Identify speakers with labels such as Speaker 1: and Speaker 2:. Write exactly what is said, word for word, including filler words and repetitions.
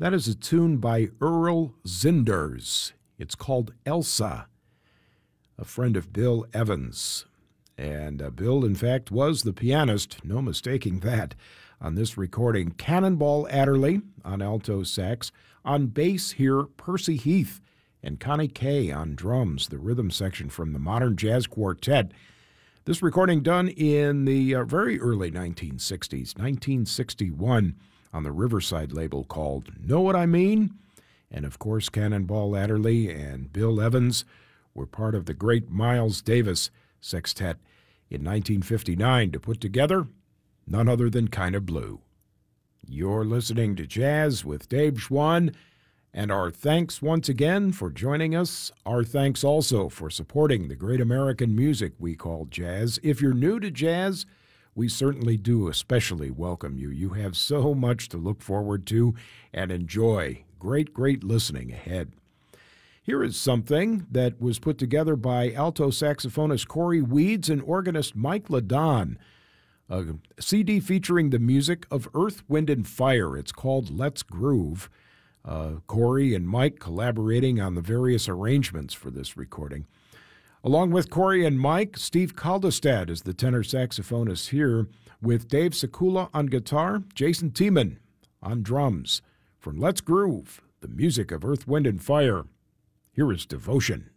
Speaker 1: That is a tune by Earl Zinders. It's called Elsa, a friend of Bill Evans. And uh, Bill, in fact, was the pianist, no mistaking that, on this recording. Cannonball Adderley on alto sax. On bass here, Percy Heath and Connie Kay on drums, the rhythm section from the Modern Jazz Quartet. This recording done in the uh, very early nineteen sixties, nineteen sixty-one, on the Riverside label called Know What I Mean? And of course, Cannonball Adderley and Bill Evans were part of the great Miles Davis Sextet in nineteen fifty-nine to put together none other than Kinda Blue. You're listening to Jazz with Dave Schwann, and our thanks once again for joining us. Our thanks also for supporting the great American music we call jazz. If you're new to jazz, we certainly do especially welcome you. You have so much to look forward to and enjoy. Great, great listening ahead. Here is something that was put together by alto saxophonist Corey Weeds and organist Mike Ladon. A C D featuring the music of Earth, Wind, and Fire. It's called Let's Groove. Uh, Corey and Mike collaborating on the various arrangements for this recording. Along with Corey and Mike, Steve Kaldestad is the tenor saxophonist here, with Dave Sekula on guitar, Jason Tiemann on drums. From Let's Groove, the music of Earth, Wind, and Fire, here is Devotion.